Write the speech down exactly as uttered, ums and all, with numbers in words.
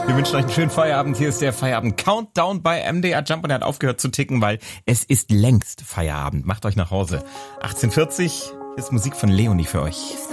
Wir wünschen euch einen schönen Feierabend. Hier ist der Feierabend-Countdown bei M D R Jump und er hat aufgehört zu ticken, weil es ist längst Feierabend. Macht euch nach Hause. achtzehn Uhr vierzig, hier ist Musik von Leonie für euch.